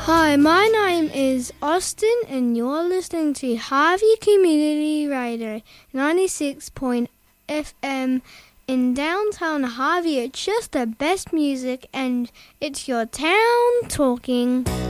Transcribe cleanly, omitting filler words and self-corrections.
Hi, my name is Austin and you're listening to Harvey Community Radio 96.FM in downtown Harvey. It's just the best music and it's your town talking.